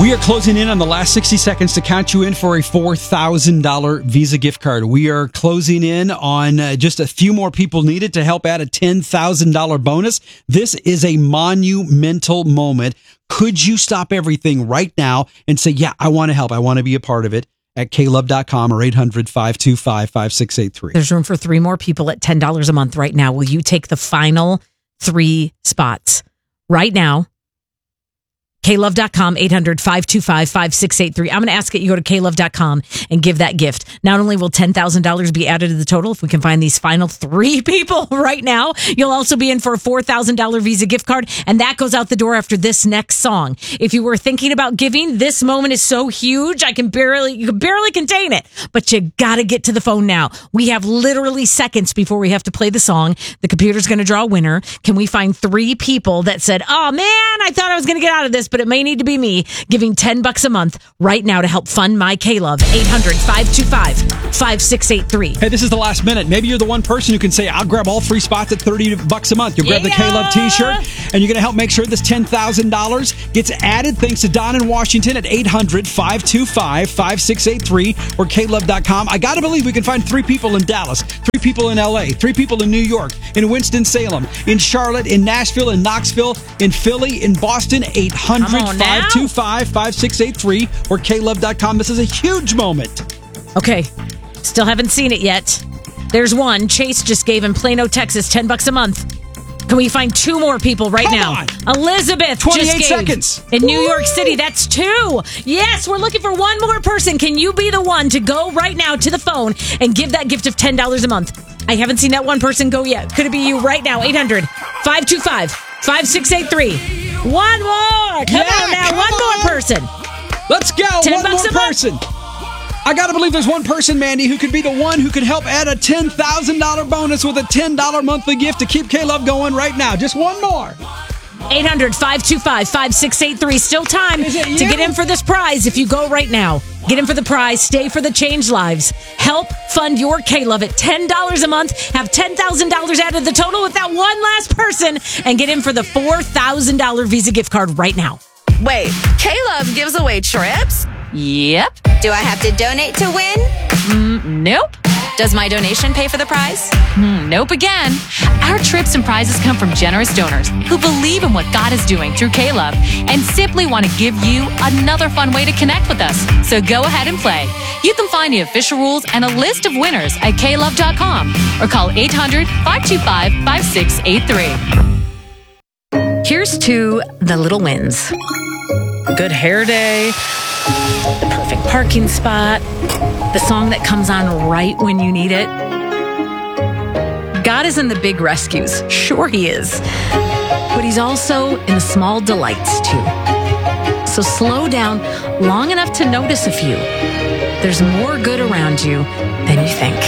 We are closing in on the last 60 seconds to count you in for a $4,000 Visa gift card. We are closing in on just a few more people needed to help add a $10,000 bonus. This is a monumental moment. Could you stop everything right now and say, yeah, I want to help. I want to be a part of it at klove.com or 800-525-5683. There's room for 3 more people at $10 a month right now. Will you take the final 3 spots right now? klove.com, 800-525-5683. I'm going to ask that you go to klove.com and give that gift. Not only will $10,000 be added to the total, if we can find these final 3 people right now, you'll also be in for a $4,000 Visa gift card, and that goes out the door after this next song. If you were thinking about giving, this moment is so huge, you can barely contain it, but you got to get to the phone now. We have literally seconds before we have to play the song. The computer's going to draw a winner. Can we find 3 people that said, oh man, I thought I was going to get out of this, but it may need to be me, giving $10 a month right now to help fund my K-Love. 800-525-5683. Hey, this is the last minute. Maybe you're the one person who can say, I'll grab all 3 spots at $30 a month. You'll grab the K-Love t-shirt, and you're going to help make sure this $10,000 gets added. Thanks to Don in Washington at 800-525-5683 or klove.com. I got to believe we can find 3 people in Dallas, 3 people in LA, 3 people in New York, in Winston-Salem, in Charlotte, in Nashville, in Knoxville, in Philly, in Boston. 800-525-5683 or klove.com. This is a huge moment. Okay. Still haven't seen it yet. There's one. Chase just gave in Plano, Texas, $10 a month. Can we find 2 more people right now? Elizabeth 28 just gave seconds. In New York City. That's 2. Yes, we're looking for 1 more person. Can you be the one to go right now to the phone and give that gift of $10 a month? I haven't seen that one person go yet. Could it be you right now? 800-525-5683. 1 more. Come on now. 1 more person. Let's go. 10 1 more bucks a person. I got to believe there's one person, Mandy, who could be the one who could help add a $10,000 bonus with a $10 monthly gift to keep K-Love going right now. Just 1 more. 800-525-5683. Still time to get in for this prize if you go right now. Get in for the prize. Stay for the change lives. Help fund your K-Love at $10 a month. Have $10,000 added to the total with that one last person. And get in for the $4,000 Visa gift card right now. Wait, K-Love gives away trips? Yep. Do I have to donate to win? Nope. Does my donation pay for the prize? Nope again. Our trips and prizes come from generous donors who believe in what God is doing through K-Love and simply want to give you another fun way to connect with us. So go ahead and play. You can find the official rules and a list of winners at klove.com or call 800-525-5683. Here's to the little wins. Good hair day, the perfect parking spot, the song that comes on right when you need it. God is in the big rescues. Sure he is. But he's also in the small delights too. So slow down long enough to notice a few. There's more good around you than you think.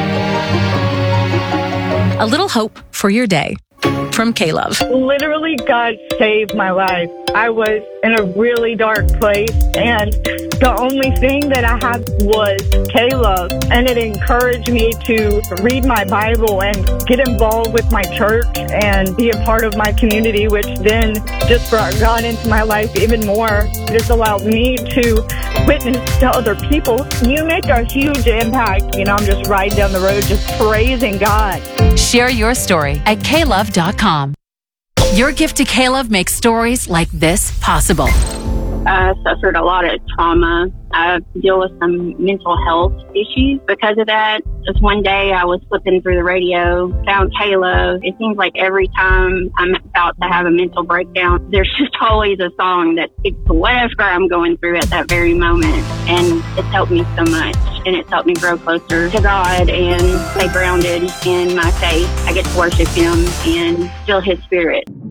A little hope for your day from K-Love. Literally, God saved my life. I was in a really dark place, and the only thing that I had was K-Love, and it encouraged me to read my Bible and get involved with my church and be a part of my community, which then just brought God into my life even more. It just allowed me to witness to other people. You make a huge impact. I'm just riding down the road just praising God. Share your story at klove.com. Your gift to K-Love makes stories like this possible. I suffered a lot of trauma. I deal with some mental health issues because of that. Just one day I was flipping through the radio, found K-Love. It seems like every time I'm about to have a mental breakdown, there's just always a song that speaks to whatever I'm going through at that very moment. And it's helped me so much. And it's helped me grow closer to God and stay grounded in my faith. I get to worship Him and feel His Spirit.